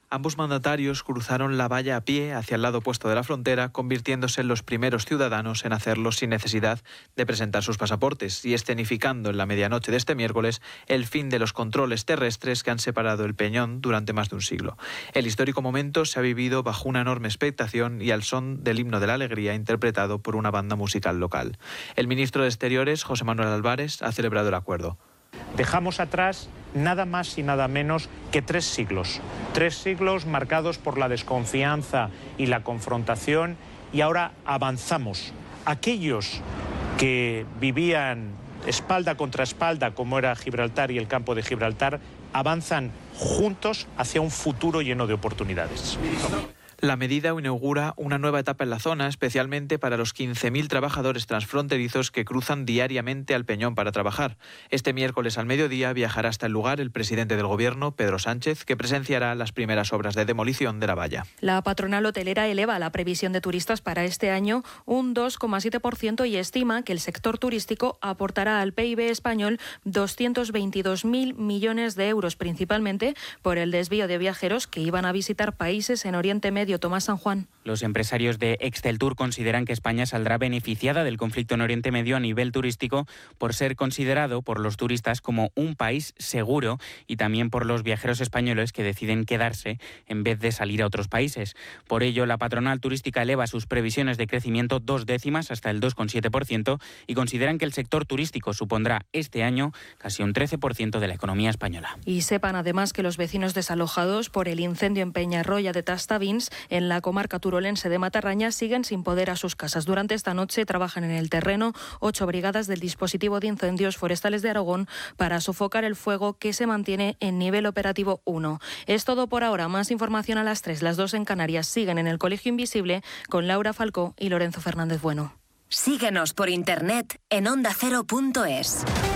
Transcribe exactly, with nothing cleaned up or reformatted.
Ambos mandatarios cruzaron la valla a pie hacia el lado opuesto de la frontera, convirtiéndose en los primeros ciudadanos en hacerlo sin necesidad de presentar sus pasaportes y escenificando en la medianoche de este miércoles el fin de los controles terrestres que han separado el Peñón durante más de un siglo. El histórico momento se ha vivido bajo una enorme expectación y al son del himno de la alegría interpretado por una banda musical local. El ministro de Exteriores, José Manuel Álvarez, ha celebrado el acuerdo. Dejamos atrás nada más y nada menos que tres siglos. Tres siglos marcados por la desconfianza y la confrontación, y ahora avanzamos. Aquellos que vivían espalda contra espalda, como era Gibraltar y el campo de Gibraltar, avanzan juntos hacia un futuro lleno de oportunidades. La medida inaugura una nueva etapa en la zona, especialmente para los quince mil trabajadores transfronterizos que cruzan diariamente al Peñón para trabajar. Este miércoles al mediodía viajará hasta el lugar el presidente del Gobierno, Pedro Sánchez, que presenciará las primeras obras de demolición de la valla. La patronal hotelera eleva la previsión de turistas para este año un dos coma siete por ciento y estima que el sector turístico aportará al P I B español doscientos veintidós mil millones de euros, principalmente por el desvío de viajeros que iban a visitar países en Oriente Medio. Tomás San Juan. Los empresarios de Exceltur consideran que España saldrá beneficiada del conflicto en Oriente Medio a nivel turístico por ser considerado por los turistas como un país seguro y también por los viajeros españoles que deciden quedarse en vez de salir a otros países. Por ello, la patronal turística eleva sus previsiones de crecimiento dos décimas hasta el dos coma siete por ciento y consideran que el sector turístico supondrá este año casi un trece por ciento de la economía española. Y sepan además que los vecinos desalojados por el incendio en Peñarroya de Tastavins, en la comarca turolense de Matarraña, siguen sin poder a sus casas. Durante esta noche trabajan en el terreno ocho brigadas del dispositivo de incendios forestales de Aragón para sofocar el fuego, que se mantiene en nivel operativo uno. Es todo por ahora. Más información a las tres. Las dos en Canarias siguen en el Colegio Invisible con Laura Falcó y Lorenzo Fernández Bueno. Síguenos por internet en onda cero punto es.